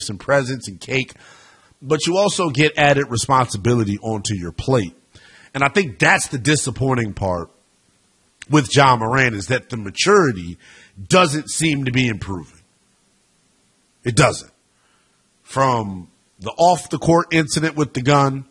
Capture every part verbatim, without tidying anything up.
and presents and cake, but you also get added responsibility onto your plate. And I think that's the disappointing part with Ja Morant, is that the maturity doesn't seem to be improving. It doesn't. From the off-the-court incident with the gun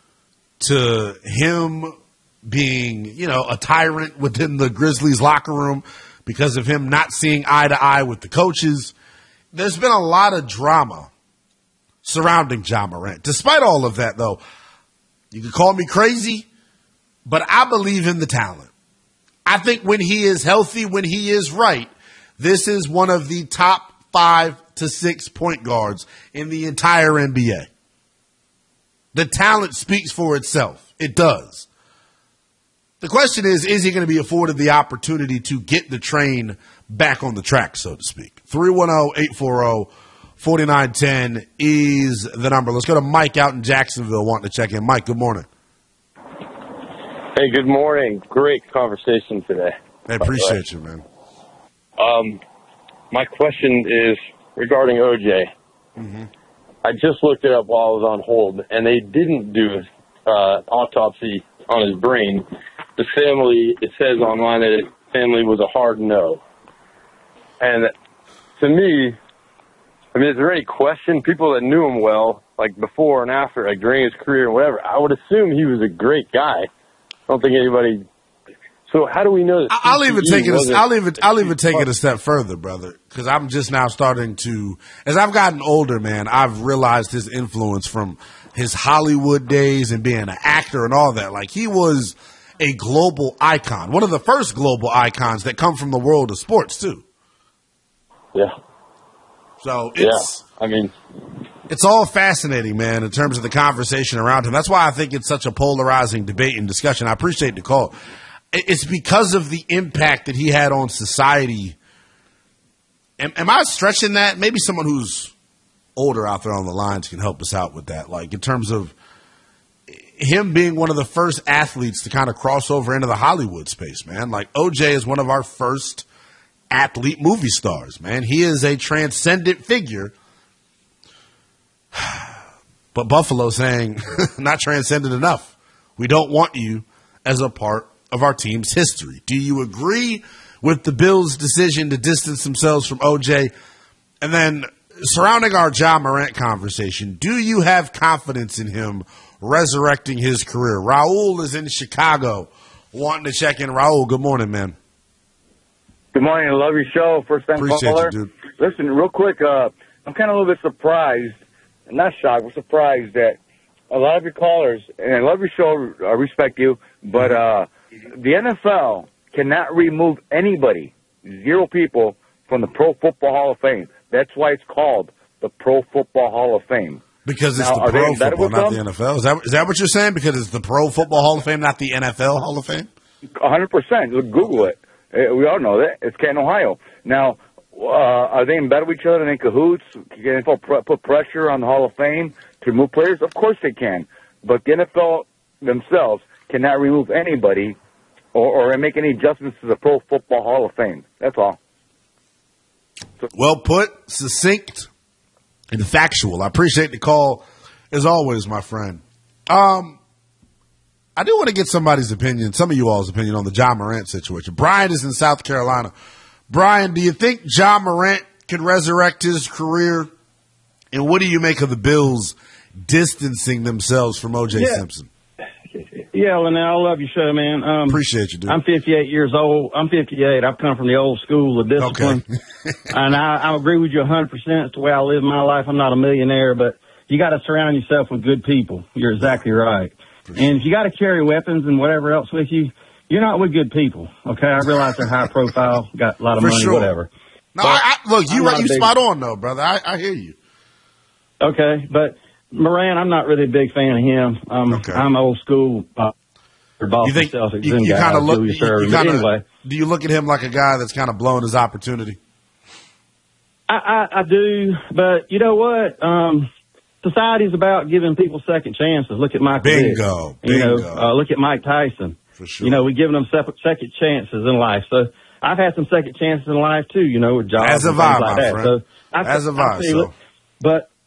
to him being, you know, a tyrant within the Grizzlies locker room because of him not seeing eye to eye with the coaches, there's been a lot of drama surrounding Ja Morant. Despite all of that, though, you can call me crazy, but I believe in the talent. I think when he is healthy, when he is right, this is one of the top five to six point guards in the entire N B A. The talent speaks for itself. It does. The question is, is he going to be afforded the opportunity to get the train back on the track, so to speak? three one zero, eight four zero, four nine one zero is the number. Let's go to Mike out in Jacksonville wanting to check in. Mike, good morning. Hey, good morning. Great conversation today. I appreciate you, man. Um, my question is regarding O J. Mm-hmm. I just looked it up while I was on hold, and they didn't do an uh, autopsy on his brain. The family, it says online that his family was a hard no. And to me, I mean, is there any question? People that knew him well, like before and after, like during his career and whatever, I would assume he was a great guy. I don't think anybody. So how do we know that? I'll even take it. A, I'll even. I'll even take it a step further, brother, because I'm just now starting to. As I've gotten older, man, I've realized his influence from his Hollywood days and being an actor and all that. Like, he was a global icon, one of the first global icons that come from the world of sports too. Yeah. So it's. Yeah. I mean. It's all fascinating, man, in terms of the conversation around him. That's why I think it's such a polarizing debate and discussion. I appreciate the call. It's because of the impact that he had on society. Am, am I stretching that? Maybe someone who's older out there on the lines can help us out with that. Like, in terms of him being one of the first athletes to kind of cross over into the Hollywood space, man. Like, O J is one of our first athlete movie stars, man. He is a transcendent figure. But Buffalo saying, not transcendent enough. We don't want you as a part of our team's history. Do you agree with the Bills' decision to distance themselves from O J? And then surrounding our Ja Morant conversation, do you have confidence in him resurrecting his career? Raul is in Chicago wanting to check in. Raul, good morning, man. Good morning. I love your show. First time Appreciate caller. You, dude. Listen, real quick, uh, I'm kind of a little bit surprised, not shocked, but surprised that a lot of your callers, and I love your show, I respect you, but uh, the N F L cannot remove anybody, zero people, from the Pro Football Hall of Fame. That's why it's called the Pro Football Hall of Fame. Because it's now, the Pro Football, not them? the N F L. Is that, is that what you're saying? Because it's the Pro Football Hall of Fame, not the N F L Hall of Fame? one hundred percent. Google it. We all know that. It's Canton, Ohio. Now, uh, are they in bed with each other and in cahoots? Can the N F L put pressure on the Hall of Fame to remove players? Of course they can. But the N F L themselves cannot remove anybody or, or make any adjustments to the Pro Football Hall of Fame. That's all. So- well put, succinct, and factual. I appreciate the call, as always, my friend. Um, I do want to get somebody's opinion, some of you all's opinion on the Ja Morant situation. Brian is in South Carolina. Brian, do you think Ja Morant can resurrect his career? And what do you make of the Bills distancing themselves from O J yeah. Simpson? Yeah, Linnell, I love your show, man. Um, Appreciate you, dude. I'm fifty-eight years old. I'm fifty-eight. I've come from the old school of discipline. Okay. And I, I agree with you one hundred percent. It's the way I live my life. I'm not a millionaire, but you got to surround yourself with good people. You're exactly right. Sure. And if you got to carry weapons and whatever else with you, you're not with good people. Okay, I realize they're high profile, got a lot of For money, sure. whatever. No, I, I, look, you right, you big, spot on though, brother. I, I hear you. Okay, but Moran, I'm not really a big fan of him. Um, okay. I'm old school. Uh, you think you, you kind of look? You, you kinda, anyway, do you look at him like a guy that's kind of blowing his opportunity? I, I, I do, but you know what? Um, society's about giving people second chances. Look at Michael Bingo. Vick. You Bingo. know, uh, look at Mike Tyson. For sure. You know, we're giving them separate, second chances in life. So I've had some second chances in life too. You know, with jobs As and have I, things like my that. friend. So I, As have I. I feel So. it. But